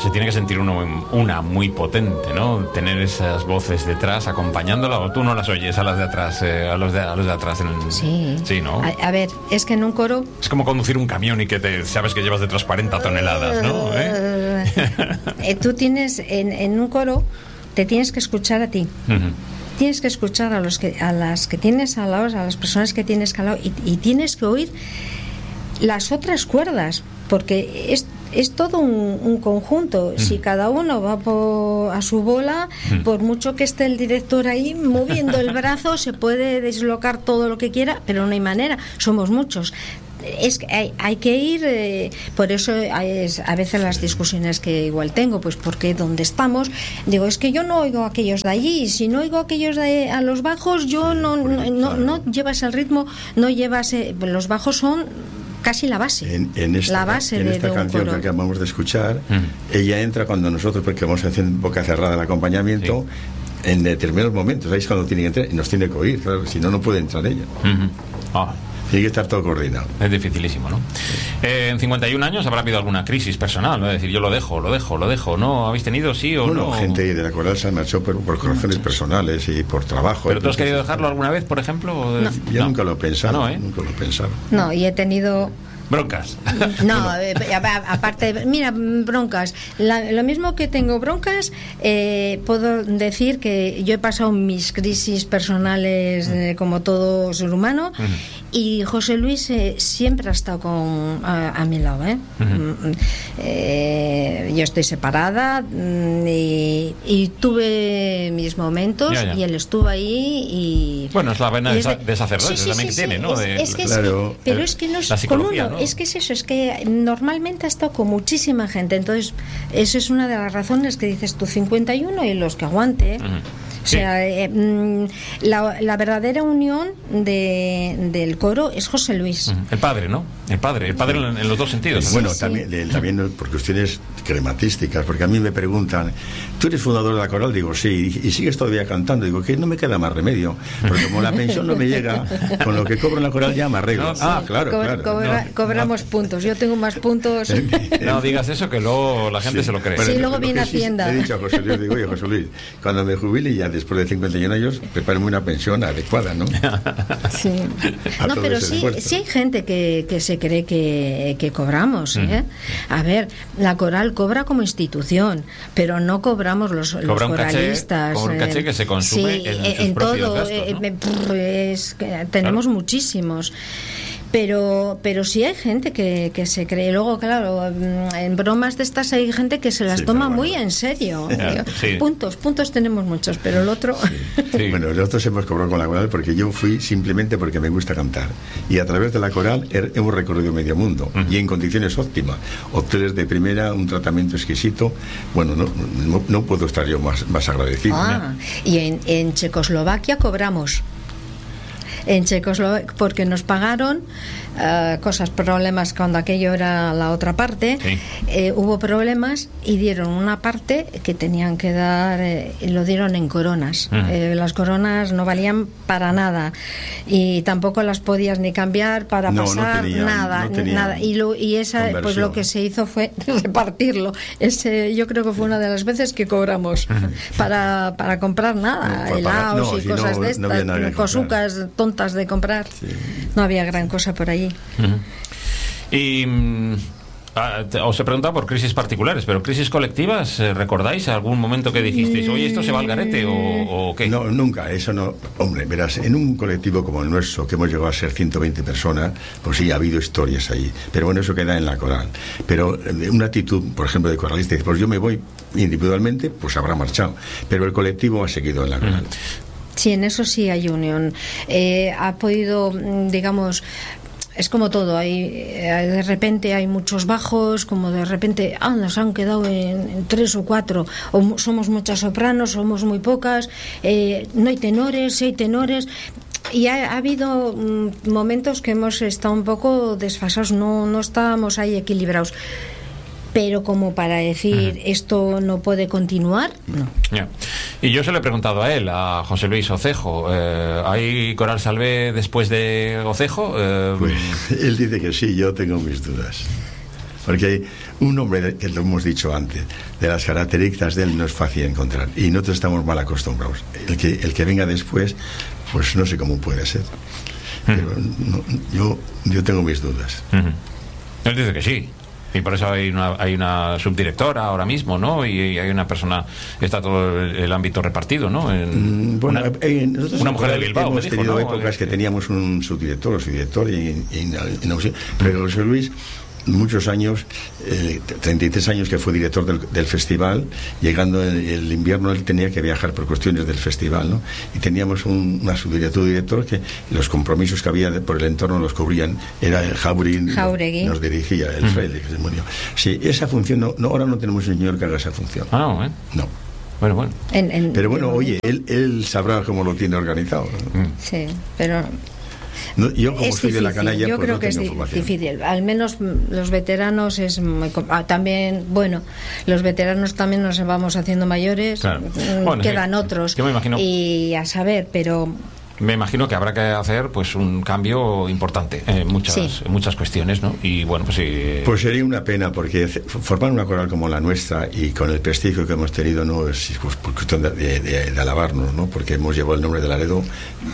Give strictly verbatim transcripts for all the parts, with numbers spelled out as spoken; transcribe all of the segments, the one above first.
se tiene que sentir uno, una muy potente, ¿no? Tener esas voces detrás acompañándola, o tú no las oyes a las de atrás, eh, a los de a los de atrás en el... Sí. Sí, ¿no? A, a ver, es que en un coro... Es como conducir un camión y que te sabes que llevas detrás cuarenta toneladas, ¿no? ¿Eh? eh, tú tienes, en, en un coro, te tienes que escuchar a ti. Uh-huh. Tienes que escuchar a los que a las que tienes al lado, a las personas que tienes al lado, y, y tienes que oír las otras cuerdas, porque es, es todo un, un conjunto. Mm. Si cada uno va por, a su bola, mm. por mucho que esté el director ahí moviendo el brazo, se puede deslocar todo lo que quiera, pero no hay manera, somos muchos. Es que hay, hay que ir, eh, por eso hay, a veces las discusiones que igual tengo, pues porque donde estamos, digo, es que yo no oigo a aquellos de allí, si no oigo a aquellos de a los bajos, yo no, no, no, no llevas el ritmo, no llevas, eh, los bajos son casi la base, en, en esta, la base en de, esta de un canción coro. que acabamos de escuchar, mm. ella entra cuando nosotros, porque vamos a hacer boca cerrada el acompañamiento, sí. en determinados momentos, ahí es cuando tiene que entrar y nos tiene que oír, claro, si no, no puede entrar ella. Mm-hmm. Ah. Tiene que estar todo coordinado. Es dificilísimo, ¿no? Eh, en cincuenta y un años habrá habido alguna crisis personal, ¿no? Es decir, yo lo dejo, lo dejo, lo dejo, ¿no? ¿Habéis tenido, sí o bueno, no? Bueno, gente de la coral se marchó por, por razones personales y por trabajo. ¿Pero tú has querido dejarlo alguna vez, por ejemplo? No. Yo no. nunca lo he pensado, no, ¿eh? nunca lo he pensado. No, y he tenido... Broncas. No, aparte, mira, broncas. La, lo mismo que tengo broncas, eh, puedo decir que yo he pasado mis crisis personales eh, como todo ser humano, uh-huh. y José Luis eh, siempre ha estado con, a, a mi lado. ¿eh? Uh-huh. Eh, yo estoy separada y, y tuve mis momentos, ya, ya. y él estuvo ahí. Y bueno, es la vena de, de sacerdote sí, sí, también sí, que sí, tiene, ¿no? Es, de, es que claro. es, pero es que no es con uno. ¿no? Es que es eso, es que normalmente ha estado con muchísima gente, entonces eso es una de las razones que dices tú, cincuenta y uno y los que aguante. Uh-huh. O sí. sea, eh, la, la verdadera unión de, del coro es José Luis. Uh-huh. El padre, ¿no? El padre, el padre en, en los dos sentidos. Sí, bueno, sí. también, también por cuestiones crematísticas, porque a mí me preguntan, ¿tú eres fundador de la coral? Digo, sí, y sigues todavía cantando. Digo, que no me queda más remedio, porque como la pensión no me llega, con lo que cobro en la coral ya me arreglo. No, ah, sí. claro, Co- claro. Cobra, no, cobramos no. puntos, yo tengo más puntos. No digas eso, que luego la gente sí. se lo cree. Sí, Pero, luego viene sí, Hacienda. Le he dicho a José Luis, digo, oye, José Luis, cuando me jubile ya después de cincuenta y un años, prepárame una pensión adecuada, ¿no? Sí. No, pero sí, sí hay gente que, que se cree que, que cobramos, ¿eh? Uh-huh. A ver, la coral cobra como institución, pero no cobramos los, los cobra un coralistas. Caché, cobra un caché que se consume sí, en, en, sus en todo. gastos, ¿no? eh, pues, que tenemos claro. muchísimos. Pero, pero sí hay gente que, que se cree. Luego, claro, en bromas de estas hay gente que se las sí, toma bueno. muy en serio. Yeah, sí. Puntos, puntos tenemos muchos, pero el otro... Sí. Sí. Bueno, nosotros hemos cobrado con la coral porque yo fui simplemente porque me gusta cantar. Y a través de la coral hemos recorrido medio mundo. Uh-huh. Y en condiciones óptimas. Hoteles de primera, un tratamiento exquisito. Bueno, no, no, no puedo estar yo más, más agradecido. Ah, y en, en Checoslovaquia cobramos. En Checoslovaquia, porque nos pagaron uh, cosas, problemas cuando aquello era la otra parte, sí. eh, hubo problemas y dieron una parte que tenían que dar, eh, y lo dieron en coronas. Uh-huh. Eh, las coronas no valían para nada y tampoco las podías ni cambiar para no, pasar, no tenía, nada, no nada. Y, lo, y esa, conversión. Pues lo que se hizo fue repartirlo. Ese, yo creo que fue una de las veces que cobramos uh-huh. para, para comprar nada, no, helados no, y si cosas no, de estas, no cosucas, tontas de comprar. Sí. No había gran cosa por allí. Uh-huh. Y mm, ah, te, os he preguntado por crisis particulares, pero crisis colectivas, eh, ¿recordáis algún momento que dijisteis, oye, esto se va al garete o, o qué? No, nunca, eso no. Hombre, verás, en un colectivo como el nuestro, que hemos llegado a ser ciento veinte personas, pues sí, ha habido historias ahí. Pero bueno, eso queda en la coral. Pero una actitud, por ejemplo, de coralista, pues yo me voy individualmente, pues habrá marchado. Pero el colectivo ha seguido en la coral. Uh-huh. Sí, en eso sí hay unión. Eh, ha podido, digamos, es como todo, hay de repente hay muchos bajos, como de repente ah, nos han quedado en, en tres o cuatro, o somos muchas sopranos, somos muy pocas, eh, no hay tenores, sí hay tenores. Y ha, ha habido mm, momentos que hemos estado un poco desfasados, no, no estábamos ahí equilibrados. Pero como para decir uh-huh. esto no puede continuar, no. Yeah. Y yo se lo he preguntado a él, a José Luis Ocejo, eh, ¿hay Coral Salvé después de Ocejo? Eh, pues él dice que sí, yo tengo mis dudas. Porque un hombre, que lo hemos dicho antes, de las características de él no es fácil encontrar. Y nosotros estamos mal acostumbrados. El que, el que venga después, pues no sé cómo puede ser. Pero no, yo, yo tengo mis dudas. Uh-huh. Él dice que sí. Y por eso hay una, hay una subdirectora ahora mismo, ¿no? Y, y hay una persona, está todo el, el ámbito repartido, ¿no? En, bueno, una, eh, una mujer de Bilbao. Hemos dijo, tenido ¿no? épocas que teníamos un subdirector o subdirector y, y, y, y, pero José Luis, muchos años, eh, treinta y tres años que fue director del, del festival, llegando el, el invierno él tenía que viajar por cuestiones del festival, ¿no? Y teníamos un, una subdirector director que los compromisos que había de, por el entorno los cubrían, era Jauregui, Jauregui. Nos dirigía, el fraile que se murió. Sí, esa función, no, no, ahora no tenemos un señor que haga esa función. Ah, no, ¿eh? No. Bueno, bueno. En, en, pero bueno, oye, él, él sabrá cómo lo tiene organizado, ¿no? Sí, pero... No, yo como es soy difícil, de la canalla, yo pues creo no que tengo es información. difícil. Al menos los veteranos es muy, ah, también, bueno, los veteranos también nos vamos haciendo mayores, claro. mm, Bueno, quedan sí. otros. Yo me imagino... Y a saber, pero... Me imagino que habrá que hacer pues un cambio importante en muchas, sí. en muchas cuestiones, ¿no? Y bueno, pues sí. Pues sería una pena, porque formar una coral como la nuestra y con el prestigio que hemos tenido no es cuestión de, de, de, de alabarnos, ¿no? Porque hemos llevado el nombre de Laredo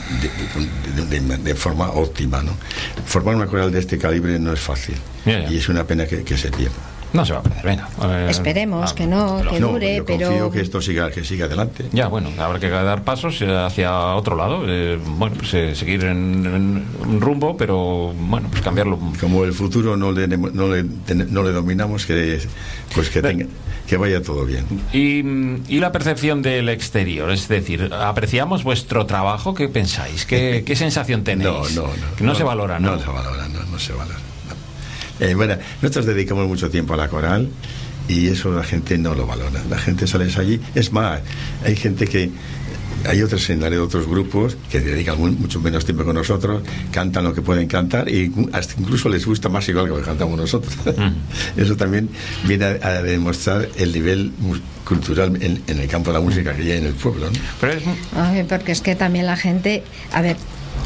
de, de, de, de forma óptima, ¿no? Formar una coral de este calibre no es fácil. Yeah, yeah. Y es una pena que, que se pierda. No se va a perder, venga. Eh, Esperemos ah, que no, que no, dure, yo pero... confío que esto siga, que siga adelante. Ya, bueno, habrá que dar pasos hacia otro lado. Eh, bueno, pues eh, seguir en, en un rumbo, pero bueno, pues cambiarlo. Como el futuro no le, no le, no le dominamos, que pues que tenga, que vaya todo bien. Y, y la percepción del exterior, es decir, ¿apreciamos vuestro trabajo? ¿Qué pensáis? ¿Qué, qué sensación tenéis? No, no, no. Que no, no se valora, ¿no? No se valora, no, no se valora. Eh, bueno, nosotros dedicamos mucho tiempo a la coral y eso la gente no lo valora. La gente sale allí. Es más, hay gente que... Hay otros en Laredo, otros grupos que dedican muy, mucho menos tiempo que nosotros, cantan lo que pueden cantar y hasta incluso les gusta más igual que lo que cantamos nosotros. Mm. Eso también viene a, a demostrar el nivel cultural en, en el campo de la música que hay en el pueblo, ¿no? Pero es... Ay, porque es que también la gente... A ver...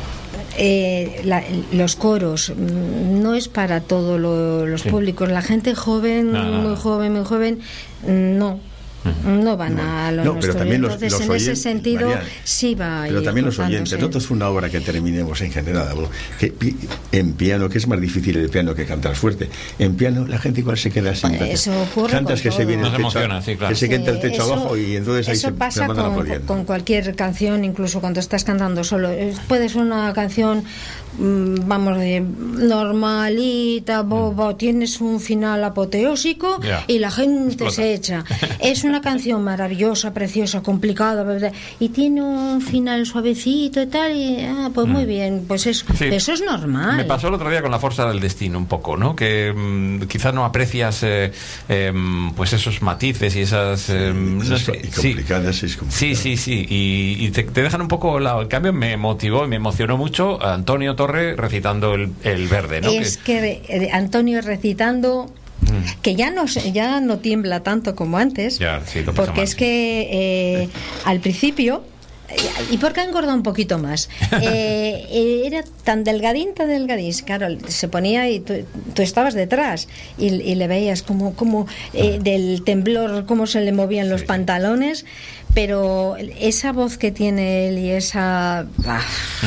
Eh, la, los coros no es para todos lo, los sí. públicos. La gente joven, no, no, no. muy joven, muy joven, no. No van no, a lo no, nuestro. Pero también los, Entonces, los en oyentes, ese sentido, María, sí va. Pero también los oyentes. Nosotros fue una obra que terminemos en general. Que, en piano, que es más difícil el piano que cantar fuerte. En piano, la gente igual se queda sin. Eso ocurre. Cantas que todo. se viene no el se techo, emociona, sí, claro. que se quenta sí, el techo eso, abajo y entonces ahí eso se, pasa se mandan con, aplaudiendo. con cualquier canción, incluso cuando estás cantando solo. Puede ser una canción, vamos, de normalita, boba, mm. tienes un final apoteósico yeah. y la gente Explota. se echa. Es una canción maravillosa, preciosa, complicada, ¿verdad? Y tiene un final suavecito y tal, y ah, pues muy mm. bien, pues eso, sí. eso es normal. Me pasó el otro día con La Fuerza del Destino un poco, ¿no? Que mmm, quizás no aprecias eh, eh, pues esos matices y esas eh, no sé, y complicadas, sí. es complicado. Sí, sí, sí, y, y te, te dejan un poco la, el cambio me motivó y me emocionó mucho Antonio Torre recitando el, el verde, ¿no? Es que, que eh, Antonio recitando que ya no ya no tiembla tanto como antes, ya, sí, porque mal, es sí. que eh, al principio, ¿y por qué ha engordado un poquito más? Eh, era tan delgadín, tan delgadín, claro, se ponía y tú, tú estabas detrás y, y le veías como, como eh, del temblor, cómo se le movían los sí. pantalones, pero esa voz que tiene él y esa... Ah,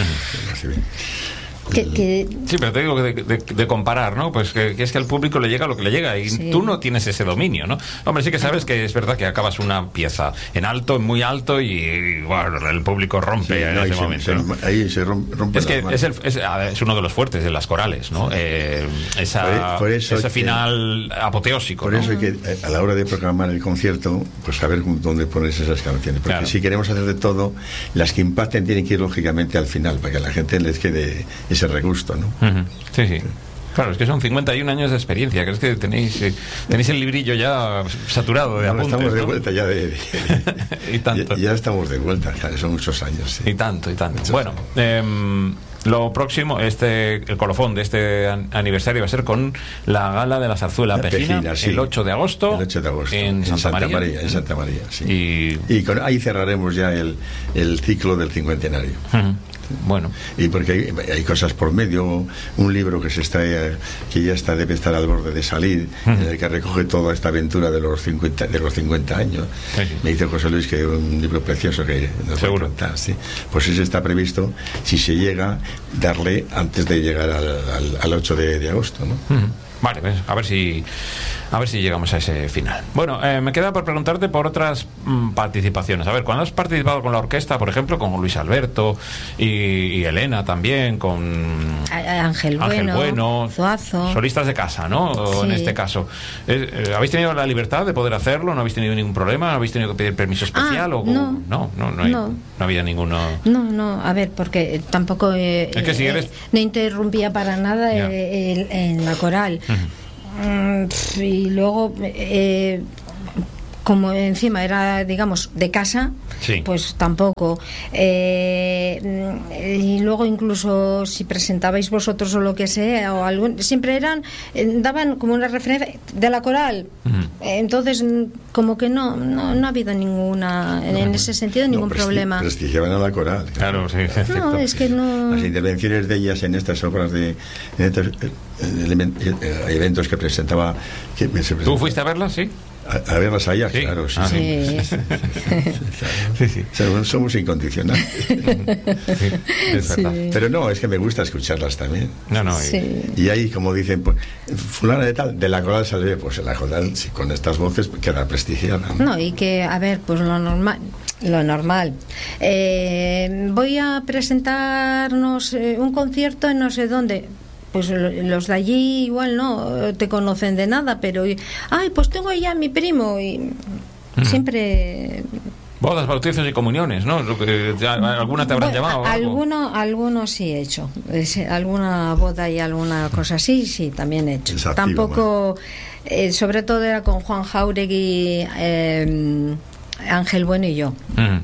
Que, que... Sí, pero te digo de, de, de comparar, ¿no? Pues que, que es que al público le llega lo que le llega y sí. tú no tienes ese dominio, ¿no? Hombre, sí que sabes que es verdad que acabas una pieza en alto, muy alto y, y bueno, el público rompe sí, en no, ese momento. Se, ¿no? Ahí se rompe, rompe es que es, el, es, es uno de los fuertes de las corales, ¿no? Eh, esa, por eso ese final que, apoteósico. Por ¿no? eso hay que, a la hora de programar el concierto, pues saber dónde pones esas canciones. Porque claro. si queremos hacer de todo, las que impacten tienen que ir lógicamente al final, para que a la gente les quede ese regusto, ¿no? Uh-huh. Sí, sí. Claro, es que son cincuenta y un años de experiencia. ¿Crees que tenéis eh, tenéis el librillo ya saturado de no, apuntes? Estamos de ¿no? vuelta ya de... de, de y tanto. Ya, ya estamos de vuelta, claro, son muchos años. Sí. Y tanto, y tanto. Muchos bueno, eh, lo próximo, este el colofón de este aniversario va a ser con la gala de la zarzuela la Pejina, Pejina sí. el ocho de agosto, el ocho de agosto en, en Santa, Santa María. María. En Santa María, sí. Y, y con, ahí cerraremos ya el, el ciclo del cincuentenario. Uh-huh. Bueno. Y porque hay, hay cosas por medio, un libro que se está que ya está debe estar al borde de salir, uh-huh. en el que recoge toda esta aventura de los cincuenta, de los cincuenta años. Sí, sí. Me dice José Luis que es un libro precioso que nos va a contar, ¿sí? Pues ese está previsto, si se llega, darle antes de llegar al, al, al ocho de agosto, ¿no? Uh-huh. Vale, pues, a ver si a ver si llegamos a ese final. Bueno, eh, me queda por preguntarte por otras mm, participaciones. A ver, cuando has participado con la orquesta, por ejemplo, con Luis Alberto y, y Elena también, con Ángel, Ángel Bueno, Bueno, Zuazo. Solistas de casa, ¿no? O Sí. en este caso. Eh, eh, ¿Habéis tenido la libertad de poder hacerlo? ¿No habéis tenido ningún problema? ¿No habéis tenido que pedir permiso especial? Ah, o, no. no, no, no, hay, No. no había ninguno. No, no, a ver, porque tampoco eh, Es que si eres... eh, no interrumpía para nada Ya. eh, el- en la coral. Uh-huh. Mm, pf, y luego eh, como encima era, digamos, de casa, Sí. pues tampoco. Eh, y luego incluso si presentabais vosotros o lo que sea, o algún, siempre eran, eh, daban como una referencia de la coral. Uh-huh. Entonces, mm, como que no, no, no ha habido ninguna, en, en ese sentido, ningún no, presti- problema. Prestigiaban a la coral. Claro, sí, exacto. No, es que no. Las intervenciones de ellas en estas obras de en estos eh, elemen- eh, eventos que presentaba que me- se ¿Tú presentaba- fuiste a verla? Sí. a, a verlas allá, Sí. claro, sí, Ah, sí. Sí. Sí, sí. Somos, somos incondicionales. Sí, es Sí. verdad. Pero no, es que me gusta escucharlas también. No, no. y- Sí. Y ahí, como dicen, pues, fulana de tal, de la coral sale, pues en la coral, si con estas voces queda prestigiada. ¿no? No, y que, a ver, pues lo normal. Lo normal. Eh, voy a presentarnos eh, un concierto en no sé dónde. Pues lo- los de allí igual no te conocen de nada, pero ay, pues tengo allá a mi primo y siempre. Bodas, bautizos y comuniones, ¿no? Lo que- ya- ¿Alguna te habrán Bueno, llamado? o a- algo? alguno, alguno sí he hecho. Es- alguna boda y alguna cosa así, sí, también he hecho. Es activo, Tampoco, eh, sobre todo era con Juan Jauregui, eh, Ángel Bueno y yo. Mm.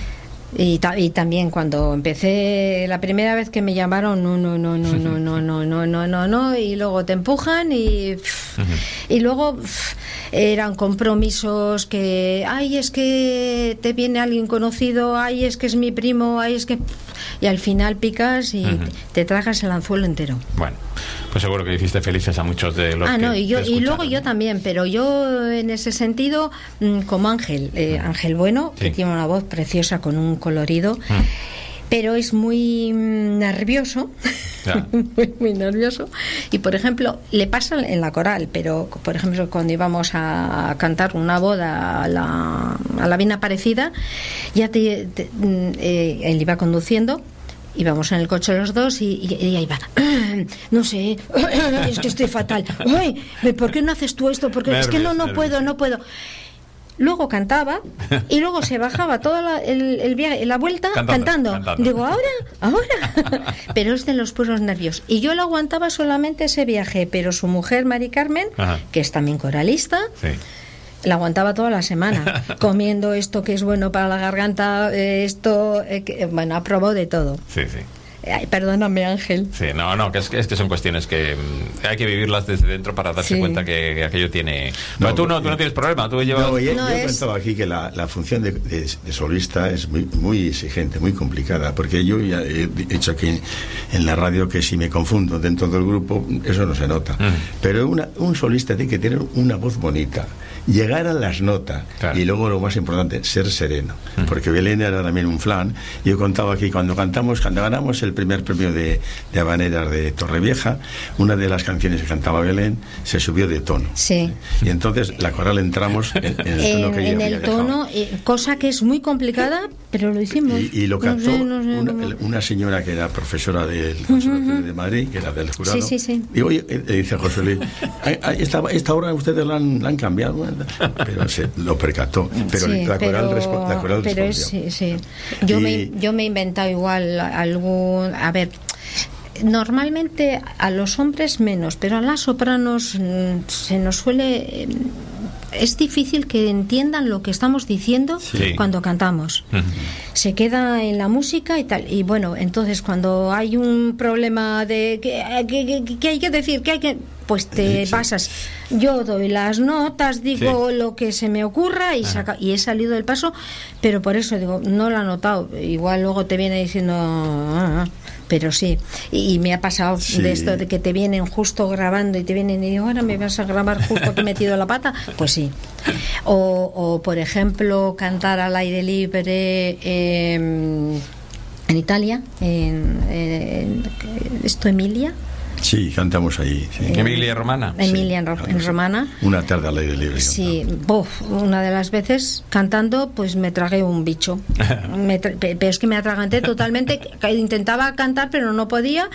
Y, ta- y también cuando empecé la primera vez que me llamaron, no, no, no, no, no, no, no, no, no, no, no, y luego te empujan y pff, y luego pff, eran compromisos que, ay, es que te viene alguien conocido, ay, es que es mi primo, ay, es que y al final picas y Ujú. te, te tragas el anzuelo entero. Bueno, pues seguro que hiciste felices a muchos de los Ah, que no, y yo te y luego escucharon. yo también, pero yo en ese sentido mm, como Ángel, eh, Ángel Bueno, Sí. que tiene una voz preciosa con un colorido, Mm. pero es muy mm, nervioso, Ya. muy, muy nervioso. Y por ejemplo, le pasa en la coral, pero por ejemplo, cuando íbamos a cantar una boda a la, a la Bien Aparecida, ya te, te- mm, eh, él iba conduciendo. Íbamos en el coche los dos y, y, y ahí va. No sé, es que estoy fatal. Ay, ¿por qué no haces tú esto? Porque es que no, no Nervios, puedo, no puedo. Luego cantaba y luego se bajaba toda la, el, el viaje, la vuelta Cantando, cantando. cantando. Digo, ahora, ahora. Pero es de los puros nervios. Y yo lo aguantaba solamente ese viaje, pero su mujer, Mari Carmen, Ajá. que es también coralista, Sí. la aguantaba toda la semana, comiendo esto que es bueno para la garganta, eh, esto, eh, que, bueno, ha probado de todo. Sí, sí. Ay, perdóname, Ángel. Sí, no, no, que es, que es que son cuestiones que mm, hay que vivirlas desde dentro para darse Sí. cuenta que, que aquello tiene... No, No, tú no, tú eh, no tienes problema, tú llevas... No, yo, No, yo he es- comentado aquí que la, la función de, de- de solista es muy, muy exigente, muy complicada, porque yo ya he dicho aquí en, en la radio que si me confundo dentro del grupo, eso no se nota. Mm. Pero una, un solista tiene que tener una voz bonita, llegar a las notas Claro. y luego lo más importante, ser sereno. Mm. Porque Belén era también un flan. Yo he contado aquí cuando cantamos, cuando ganamos el primer premio de, de habaneras de Torrevieja, una de las canciones que cantaba Belén se subió de tono. Sí. Y entonces la coral entramos en, en el tono En, que ella en había el dejado. tono, eh, cosa que es muy complicada, pero lo hicimos. Y, y lo No cantó sé, no sé una, cómo. una señora que era profesora del Conservatorio de Madrid, que era del jurado. Sí, sí, sí. Y oye, eh, le dice a José Luis, "Ay, ay, esta, esta obra ustedes la han, la han cambiado. Bueno, pero se lo percató. Pero Sí, la coral, pero- respo- la coral pero respondió. es- sí, sí. Yo, Y- me, yo me he inventado igual algún... A ver, normalmente a los hombres menos, pero a las sopranos mm, se nos suele... eh, Es difícil que entiendan lo que estamos diciendo Sí. cuando cantamos. Ujú. Se queda en la música y tal. Y bueno, entonces cuando hay un problema de que, que, que- que hay que decir, que hay que... pues te sí. pasas. Yo doy las notas, digo Sí. lo que se me ocurra y, saca, y he salido del paso, pero por eso digo, no lo he notado. Igual luego te viene diciendo, ah, ah, pero sí. Y, y me ha pasado Sí. de esto de que te vienen justo grabando y te vienen y digo, ahora me vas a grabar justo que he metido la pata. Pues sí. O, o por ejemplo, cantar al aire libre eh, en Italia, en, en esto Emilia. Sí, cantamos ahí. Sí. Eh, Emilia Romana. Emilia en, Ro- Sí, en Romana. Una tarde al aire libre. Sí, bof, una de las veces cantando, pues me tragué un bicho. Me tra- pe- pero es que me atraganté totalmente. que Intentaba cantar, pero no podía.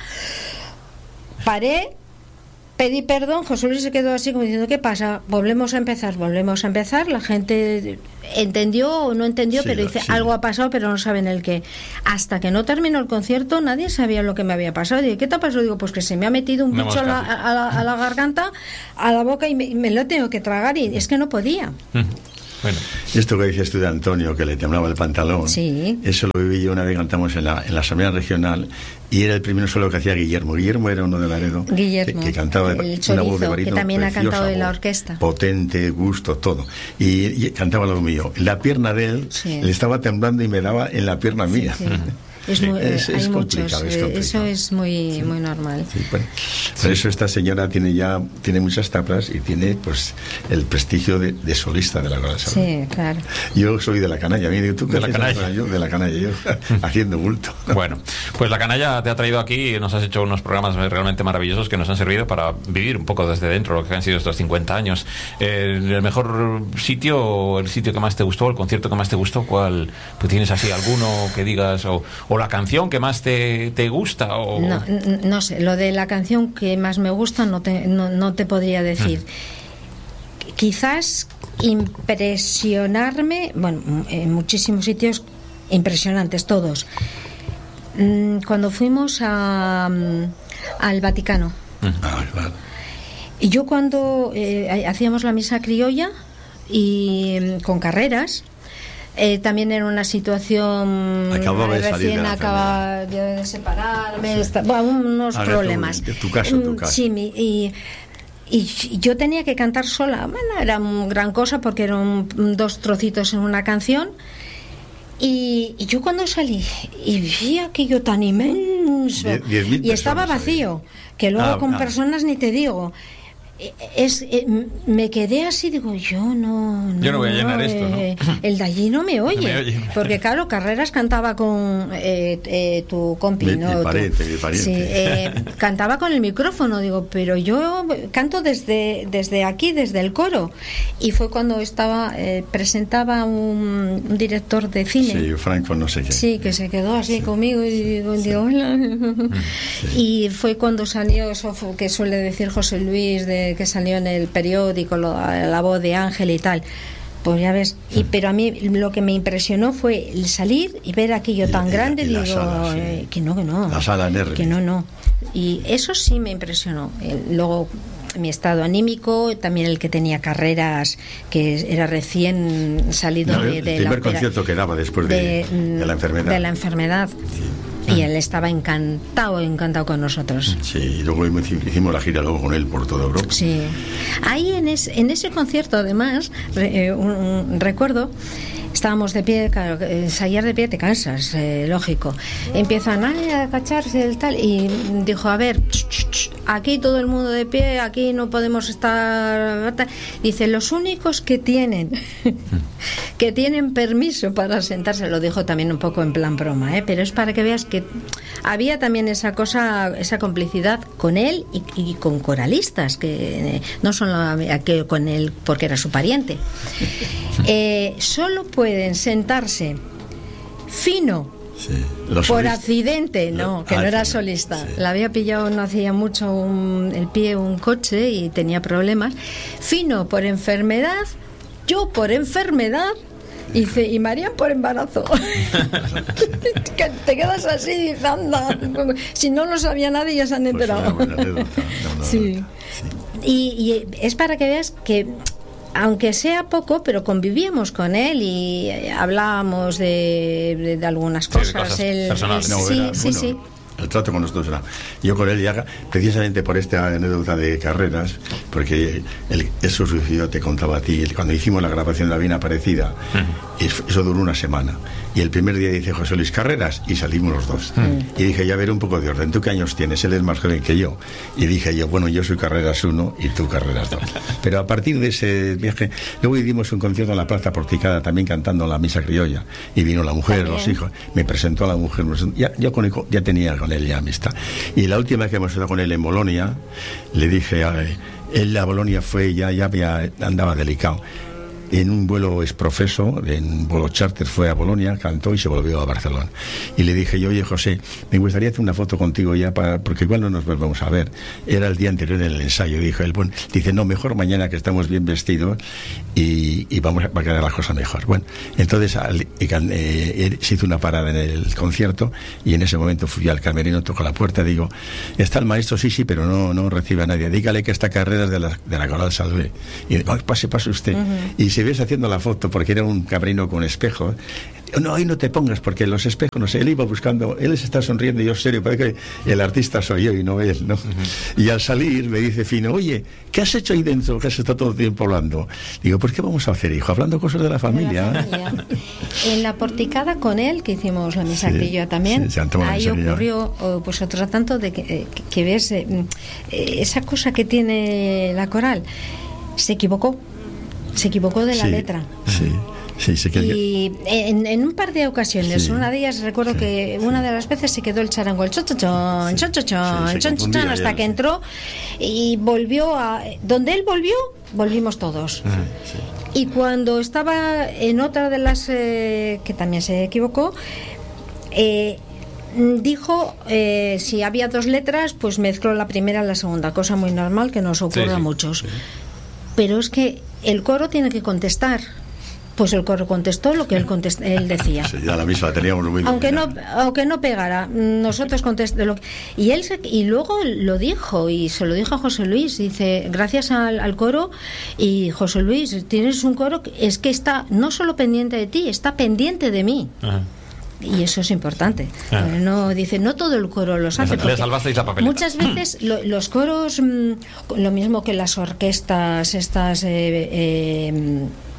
Paré, pedí perdón. José Luis se quedó así como diciendo, ¿qué pasa? Volvemos a empezar, volvemos a empezar. La gente entendió o no entendió, Sí, pero dice, sí. algo ha pasado, pero no saben el qué. Hasta que no terminó el concierto, nadie sabía lo que me había pasado. Digo, ¿qué te ha pasado? Digo, pues que se me ha metido un Una bicho a la, mosca, sí. a, la, a la garganta, a la boca, y me, y me lo he tenido que tragar, y es que no podía. Bueno, Esto que decías tú de Antonio, que le temblaba el pantalón, Sí. eso lo viví yo una vez, cantamos en la, en la Asamblea Regional, y era el primero solo que hacía Guillermo. Guillermo era uno de Laredo, Guillermo, que, que cantaba de, el una chorizo, voz de que barítono también ha preciosa, cantado en la voz, orquesta. potente, gusto, todo. Y, y cantaba lo mío. La pierna de él Sí. le estaba temblando y me daba en la pierna mía. Sí. Es muy, Es- hay es muchos, complicado, es eh, complicado. eso es muy muy normal. Sí, bueno. Por eso esta señora tiene ya tiene muchas tablas y tiene pues el prestigio de, de solista de la Coral Salva. Sí, claro. Yo soy de la canalla, mire, tú De la qué haces canalla. yo de la canalla, yo haciendo bulto. bueno, pues la canalla te ha traído aquí y nos has hecho unos programas realmente maravillosos que nos han servido para vivir un poco desde dentro lo que han sido estos cincuenta años. Eh, el mejor sitio, el sitio que más te gustó, el concierto que más te gustó, ¿cuál? Pues tienes así alguno que digas, o, o la canción que más te, te gusta, o... No, n- no sé, lo de la canción que más me gusta no te, no, no te podría decir. Quizás impresionarme, bueno, en muchísimos sitios impresionantes todos. Mm, Cuando fuimos a, al Vaticano, Ah, claro. y yo cuando eh, hacíamos la misa criolla y mm, con carreras, eh, también era una situación Acababa de eh, salir de recién la acababa de, de separarme, esta- bueno, unos Ahora tú, problemas. tu- tu caso, tu Mm, caso. Sí, mi- y, y yo tenía que cantar sola. Bueno, era una gran cosa porque eran dos trocitos en una canción. Y, y yo cuando salí y vi aquello tan inmenso Die- diez mil y estaba personas vacío, que luego Ah, con ah. personas ni te digo, eh, es eh, m- me quedé así, digo, yo no, Yo no voy a llenar esto, ¿no? eh, el de allí no me oye, me oye. porque claro, Carreras cantaba con eh, eh, tu compi, Mi- ¿no? mi Tu- pariente, mi pariente. Sí, eh, cantaba con el micrófono, digo, pero yo canto desde desde aquí, desde el coro. Y fue cuando estaba eh, presentaba un, un director de cine. Sí, Franco no sé qué. Sí, que se quedó así conmigo y digo, digo, hola. Y fue cuando salió eso fue- que suele decir José Luis, de que salió en el periódico, lo- la voz de Ángel y tal. Pues ya ves, y, pero a mí lo que me impresionó fue el salir y ver aquello Y- tan y la- grande, y la digo, sala, sí. eh, que no, que no. La sala en R. Que no, no. Y eso sí me impresionó. Eh, Luego mi estado anímico, también el que tenía Carreras, que era recién salido No, de, el de la primer opera- concierto que daba después de, mm, de la enfermedad. de la enfermedad. Y él estaba encantado, encantado con nosotros. Sí, y luego hicimos hicimos la gira luego con él por toda Europa. Sí. Ahí en, es- en ese concierto, además, re- eh, un, un recuerdo, estábamos de pie, claro, ensayar de pie te cansas, eh, lógico. Empiezan "Ay, a cacharse el tal", y dijo, a ver, ch, ch, ch, aquí todo el mundo de pie, aquí no podemos estar... Dice, los únicos que tienen que tienen permiso para sentarse, lo dijo también un poco en plan broma, ¿eh? Pero es para que veas que había también esa cosa, esa complicidad con él y, y con coralistas, que eh, no solo que con él porque era su pariente. Eh, solo pueden sentarse fino Sí. Los por solistas- accidente, no, que Ah, no era sí, solista. sí. La había pillado no hacía mucho un- el pie un coche y tenía problemas. Fino por enfermedad, yo por enfermedad. Y dice, y Marian por embarazo. Que te quedas así y dices, anda. Si no lo sabía nadie, ya se han Pues enterado. una buena anécdota, una buena Sí. anécdota. Sí. Y, y es para que veas que, aunque sea poco, pero convivíamos con él y eh, hablábamos de, de- de algunas Sí, de cosas. cosas Él- personales. él- No, sí, era- sí, bueno, sí. el trato con nosotros era, yo con él ya, precisamente por esta anécdota de carreras, porque el, eso sucedió, te contaba a ti, cuando hicimos la grabación de La Bien Aparecida, uh-huh. eso duró una semana, y el primer día dice José Luis, carreras, y salimos los dos, uh-huh. y dije, ya ver un poco de orden, ¿tú qué años tienes? Él es más joven que yo, y dije yo, bueno, yo soy carreras uno y tú carreras dos, pero a partir de ese viaje, luego hicimos un concierto en la Plaza Porticada, también cantando la misa criolla, y vino la mujer, también. Los hijos, me presentó a la mujer, ya, ya, con él, ya tenía con él ya amistad, y la última que hemos estado con él en Bolonia, le dije, a él a Bolonia fue, ya, ya había, andaba delicado, en un vuelo exprofeso, en un vuelo charter, fue a Bolonia, cantó y se volvió a Barcelona. Y le dije yo, oye José, me gustaría hacer una foto contigo ya, para, porque igual no nos volvemos a ver. Era el día anterior en el ensayo. Dijo él, bueno, dice, no, mejor mañana que estamos bien vestidos y, y vamos a, va a quedar las cosas mejor. Bueno, entonces al, eh, se hizo una parada en el concierto y en ese momento fui al camerino, tocó la puerta, digo, está el maestro, sí, sí, pero no, no recibe a nadie. Dígale que esta carrera es de la, de la Coral Salvé. Y oh, pase, pase usted. Uh-huh. Y se ves haciendo la foto porque era un camerino con espejos. No, ahí no te pongas porque los espejos, no sé, él iba buscando, él se está sonriendo y yo serio, parece que el artista soy yo y no él, ¿no? Uh-huh. Y al salir me dice Fino, oye, ¿qué has hecho ahí dentro que has estado todo el tiempo hablando? Digo, ¿pues qué vamos a hacer, hijo? Hablando cosas de la familia. De la familia. En la Porticada con él, que hicimos la misa sí, criolla también, sí, ahí ocurrió pues otro tanto de que, que, que ves eh, esa cosa que tiene la coral, se equivocó. Se equivocó de la sí, letra. Sí, sí, sí que y en, en un par de ocasiones, sí, una de ellas recuerdo sí, que una de las veces se quedó el charango, el chochochón, sí, chochochón, sí, chochochón, hasta que entró y volvió a. Donde él volvió, volvimos todos. Ah, sí. Y cuando estaba en otra de las eh, que también se equivocó, eh, dijo eh, si había dos letras, pues mezcló la primera y la segunda, cosa muy normal que nos ocurre sí, sí, a muchos. Sí. Pero es que el coro tiene que contestar. Pues el coro contestó lo que él, contest- él decía. Sí, ya la misma teníamos muy aunque no aunque no pegara, nosotros contestamos. Y él se, y luego lo dijo y se lo dijo a José Luis. Dice, gracias al, al coro, y José Luis, tienes un coro que es que está no solo pendiente de ti, está pendiente de mí. Ajá. Y eso es importante. Ah. No dice, no todo el coro los hace. Le salvasteis la papeleta. Muchas veces lo, los coros, mmm, lo mismo que las orquestas, estas, eh, eh,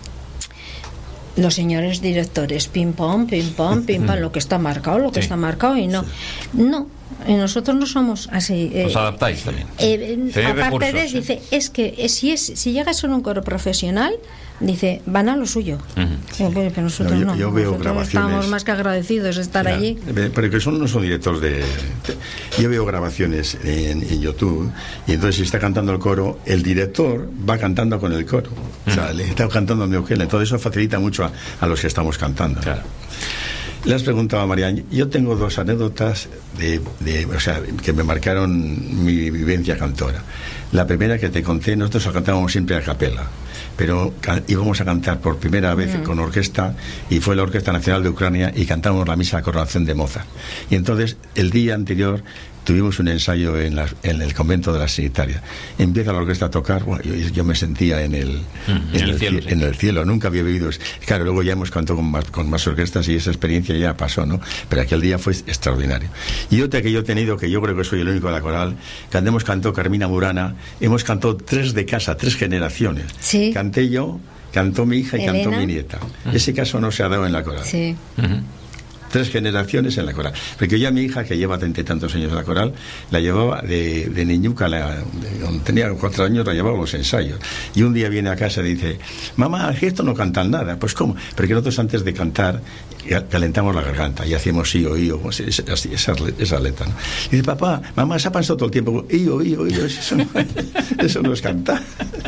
los señores directores, pim pom, pim pom, pim pam, lo que está marcado, lo que sí. está marcado y no, sí. no. Nosotros no somos así. Eh, Os adaptáis también. Eh, sí, aparte de eso, dice, es que eh, si es si llegas a un coro profesional, dice, van a lo suyo. Uh-huh. Pero, pero nosotros no. Yo, yo veo nosotros grabaciones. Estamos más que agradecidos de estar ya, allí. Pero que son no son directos de, de. Yo veo grabaciones en, en YouTube y entonces si está cantando el coro, el director va cantando con el coro. Uh-huh. O sea, le está cantando a mi Eugenia. Entonces eso facilita mucho a, a los que estamos cantando. Claro. Le has preguntado a Marian, yo tengo dos anécdotas de, de, o sea, que me marcaron mi vivencia cantora. La primera que te conté, nosotros cantábamos siempre a capela, pero ca- íbamos a cantar por primera vez mm. con orquesta, y fue la Orquesta Nacional de Ucrania, y cantamos la misa de coronación de Mozart. Y entonces, el día anterior, tuvimos un ensayo en, la, en el convento de la Sanitaria. Empieza la orquesta a tocar, bueno, yo, yo me sentía en el, mm, en, el, el cielo, sí. en el cielo, nunca había vivido. Claro, luego ya hemos cantado con más, con más orquestas y esa experiencia ya pasó, ¿no? Pero aquel día fue extraordinario. Y otra que yo he tenido, que yo creo que soy el único de la coral, que hemos cantado Carmina Burana, hemos cantado tres de casa, tres generaciones. Sí. Canté yo, cantó mi hija y Elena. cantó mi nieta. Uh-huh. Ese caso no se ha dado en la coral. Sí. Uh-huh. Tres generaciones en la coral. Porque ya mi hija, que lleva treinta y tantos años en la coral, la llevaba de, de niñuca, la, de, cuando tenía cuatro años, la llevaba a los ensayos. Y un día viene a casa y dice, mamá, esto no cantan nada. Pues ¿cómo? Porque nosotros antes de cantar calentamos la garganta y hacíamos ío, ío, esa, esa, esa letra, ¿no? Y dice, papá, mamá, se ha pasado todo el tiempo, ío, ío, ío, eso no, eso no es cantar.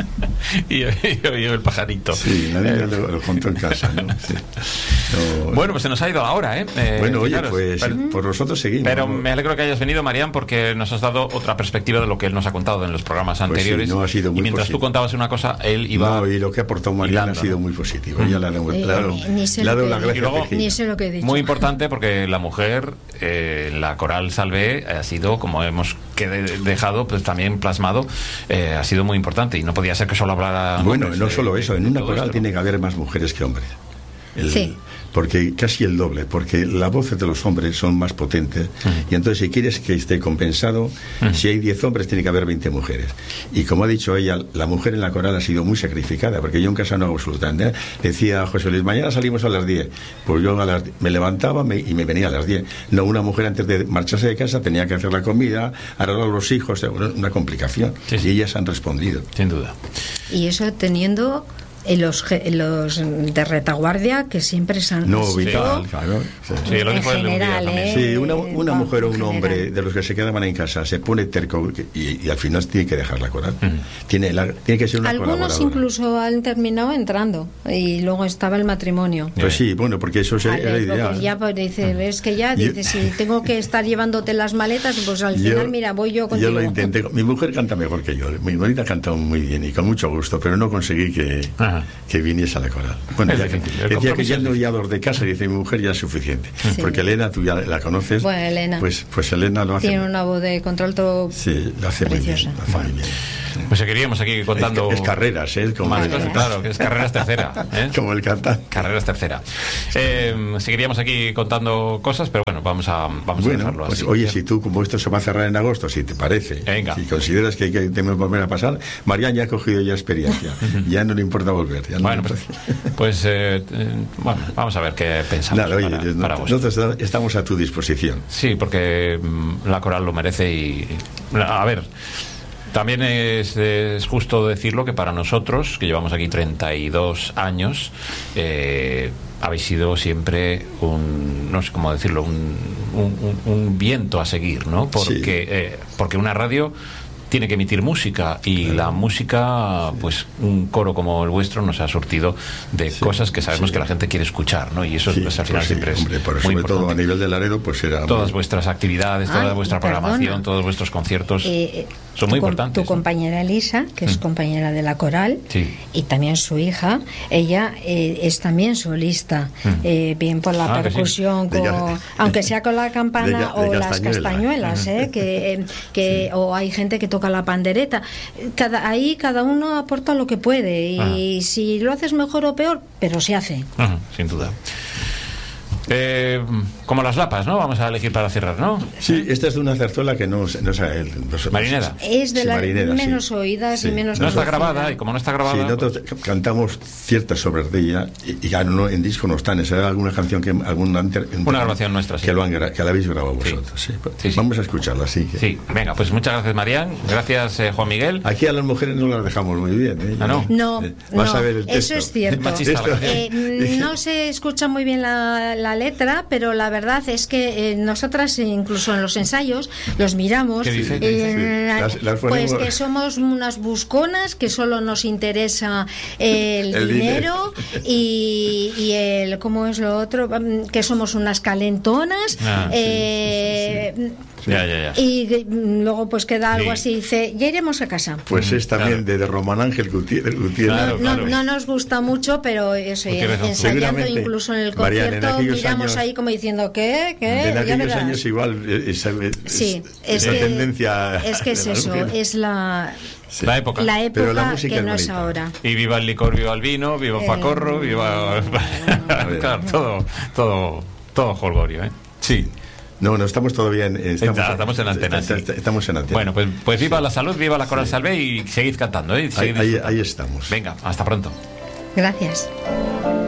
Y yo, yo, el pajarito. Sí, nadie eh. lo, lo contó en casa, ¿no? Sí. No, bueno, pues se nos ha ido la hora, ¿eh? eh bueno, oye, claro, pues pero, por nosotros seguimos. Pero me alegro que hayas venido, Marian, porque nos has dado otra perspectiva de lo que él nos ha contado en los programas pues anteriores. Sí, no, ha sido muy y mientras positivo. Tú contabas una cosa, él iba. No, y lo que ha aportado Marian hilando, ha sido ¿no? muy positivo. Ella le ha dado, eh, le ha dado, ni sé le ha dado la gracia. Luego, ni sé lo que he dicho. Muy importante porque la mujer, eh, la coral Salvé, ha sido, como hemos dejado pues también plasmado, eh, ha sido muy importante y no podía ser que solo hablara. Bueno, no solo eso, en una coral esto, tiene que haber más mujeres que hombres. El, sí. Porque casi el doble, porque las voces de los hombres son más potentes, uh-huh. y entonces si quieres que esté compensado, uh-huh. si hay diez hombres tiene que haber veinte mujeres. Y como ha dicho ella, la mujer en la coral ha sido muy sacrificada, porque yo en casa no hago absolutamente. Decía José Luis, mañana salimos a las diez. Pues yo a las, me levantaba me, y me venía a las diez. No, una mujer antes de marcharse de casa tenía que hacer la comida, arreglar a los hijos, una complicación. Sí, sí. Y ellas han respondido. Sin duda. Y eso teniendo... los, los de retaguardia que siempre se han no vital, claro, sí. Sí, lo en dijo general, ¿eh? Sí, una, una mujer o un hombre general. de los que se quedaban en casa se pone terco y, y al final tiene que dejar la coral. Mm. Tiene, la, tiene que ser una Algunos incluso han terminado entrando y luego estaba el matrimonio. Pues sí, bueno, porque eso vale, era ideal. Ya pues, dice, mm. es que ya dice, si tengo que estar llevándote las maletas, pues al yo, final, mira, voy yo contigo. Yo lo intenté. Mi mujer canta mejor que yo. Mi bonita canta muy bien y con mucho gusto, pero no conseguí que, que viniese a la coral. Bueno, ya, difícil, decía que yendo ya dos de casa, dice mi mujer, ya es suficiente. Sí. Porque Elena, tú ya la conoces. Bueno, Elena. Pues, pues Elena lo hace. Tiene una voz de contralto. Sí, lo hace preciosa. Muy bien. Lo hace bueno. muy bien. Pues seguiríamos aquí contando. Es, es carreras, ¿eh? Como más el, cosas, claro, que es carreras tercera. ¿eh? Como el cantante. Carreras tercera. Eh, seguiríamos aquí contando cosas, pero bueno, vamos a, vamos bueno, a dejarlo pues, así. Oye, si tú, como esto se va a cerrar en agosto, si te parece, Venga. si consideras que hay que tenemos que volver a pasar, Marian ya ha cogido ya experiencia. Ya no le importa volver. Ya no bueno, pues, pues eh, eh, bueno, vamos a ver qué pensamos. Nada, oye, para, no, para nosotros estamos a tu disposición. Sí, porque mm, la coral lo merece y. A ver. También es, es justo decirlo que para nosotros, que llevamos aquí treinta y dos años, eh, habéis sido siempre un, no sé cómo decirlo, un, un, un viento a seguir, ¿no? Porque, sí. eh, porque una radio tiene que emitir música y claro. La música, pues un coro como el vuestro nos ha surtido de sí, cosas que sabemos sí. que la gente quiere escuchar, ¿no? Y eso sí, pues, al final pues siempre sí, es hombre, por muy sobre importante. Todo a nivel de Laredo, pues era todas muy... vuestras actividades, toda ah, vuestra programación, perdona. todos vuestros conciertos eh, son muy tu, importantes. Tu compañera Elisa, que es mm. compañera de la coral, sí. y también su hija, ella eh, es también solista, mm. eh, bien por la ah, percusión, sí. con, de, aunque sea con la campana de, de, de o las castañuelas, eh, que, eh, que sí. o hay gente que toca la pandereta. Cada, ahí cada uno aporta lo que puede y Ajá. si lo haces mejor o peor, pero se hace. Ajá, sin duda. Eh, como las lapas, ¿no? Vamos a elegir para cerrar, ¿no? Sí, esta es de una zarzuela que no, no, no, no Marinera. Es de sí, las Marinera, menos sí. oídas sí. y menos no está conocida. grabada, y como no está grabada sí, nosotros pues... cantamos ciertas obras de ella y, y ya no, en disco no están. Esa era alguna canción que alguna inter, una grabación nuestra, sí. que, lo han, que la habéis grabado vosotros, sí. Sí. Sí, sí. Vamos a escucharla, sí. Que... Sí, venga, pues muchas gracias, Marian, gracias, eh, Juan Miguel. Aquí a las mujeres no las dejamos muy bien, ¿eh? ¿Ah, no? No, eh, vas no, a ver el texto. Eso es cierto. Machista, eh, no se escucha muy bien la, la letra, pero la verdad es que eh, nosotras incluso en los ensayos los miramos. ¿Qué dice? Eh, sí. las, las pues que somos unas busconas, que solo nos interesa el, el dinero, dinero. Y, y el ¿cómo es lo otro? Que somos unas calentonas. Ah, eh, sí, sí, sí. Ya, ya, ya. Y luego pues queda algo sí. así, dice, ya iremos a casa. Pues es también claro. de, de Román Ángel Gutiérrez. Gutiérrez. Claro, no, claro. No, no nos gusta mucho, pero eso, ensayando incluso en el concierto, Mariana, en miramos años, ahí como diciendo, ¿qué? ¿Qué? En aquellos años igual es, es, sí, es, es la que, tendencia. Es que es eso, es la... Sí. La época, la época pero la música que es no bonita. Es ahora. Y viva el licor, viva el vino, viva el facorro, viva claro, todo, todo, todo jolgorio, ¿eh? Sí. No, no, estamos todavía en... Estamos, Está, estamos en antena. Está, está, estamos en antena. Bueno, pues, pues viva sí. la salud, viva la Coral sí. Salvé y seguid cantando, ¿eh? Seguid ahí, ahí, ahí estamos. Venga, hasta pronto. Gracias.